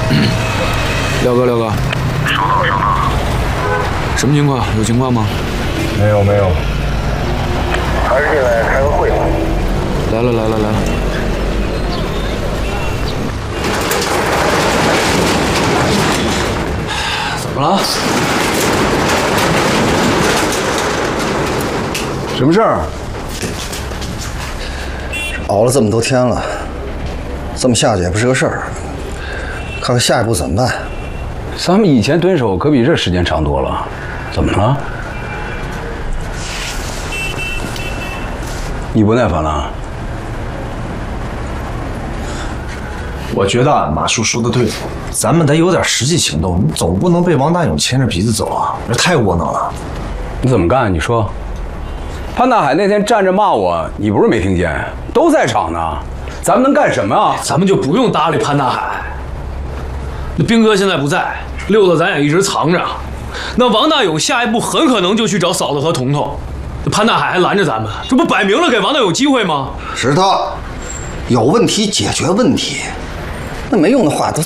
廖哥，收到。什么情况？有情况吗？ 没有。 还是进来开个会吧。 来了。怎么了？ 什么事儿？ 熬了这么多天了，这么下去也不是个事儿。看看下一步怎么办？ 咱们以前蹲守可比这时间长多了，怎么了？你不耐烦了？ 我觉得马叔说的对，咱们得有点实际行动，你总不能被王大勇牵着鼻子走啊，这太窝囊了。 你怎么干？你说。潘大海那天站着骂我，你不是没听见？都在场呢，咱们能干什么啊？ 咱们就不用搭理潘大海。那兵哥现在不在，六子咱也一直藏着。那王大勇下一步很可能就去找嫂子和彤彤，潘大海还拦着咱们，这不摆明了给王大勇机会吗？ 石头，有问题解决问题，那没用的话都